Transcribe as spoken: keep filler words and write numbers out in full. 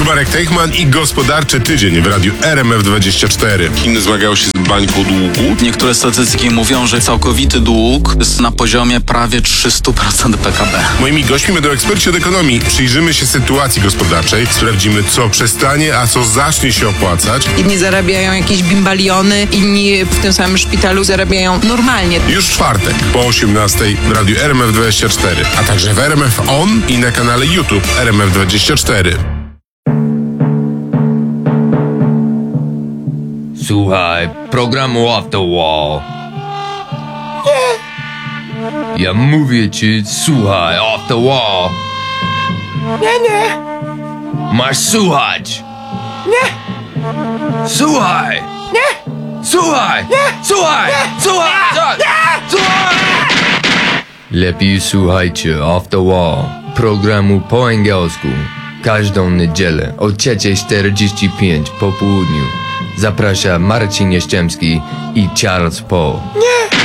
Tu Marek Teichman i gospodarczy tydzień w radiu R M F dwadzieścia cztery. Chiny zmagają się z bańką długu. Niektóre statystyki mówią, że całkowity dług jest na poziomie prawie trzysta procent P K B. Moimi gośćmi będą eksperci od ekonomii. Przyjrzymy się sytuacji gospodarczej, sprawdzimy, co przestanie, a co zacznie się opłacać. Jedni zarabiają jakieś bimbaliony, inni w tym samym szpitalu zarabiają normalnie. Już w czwartek po osiemnastej w radiu R M F dwadzieścia cztery, a także w R M F On i na kanale YouTube R M F dwadzieścia cztery. Słuchaj, programu Off the Wall. Nie. Ja mówię ci, słuchaj, Off the Wall. Nie, nie. Masz słuchać. Nie. Słuchaj. Nie. Słuchaj. Nie. Słuchaj. Nie. Słuchaj. Nie. Nie. Słuchaj. Lepiej słuchajcie Off the Wall. Programu po angielsku. Każdą niedzielę o trzecia czterdzieści pięć po południu. Zaprasza Marcin Jaszczemski i Charles Paul. Nie.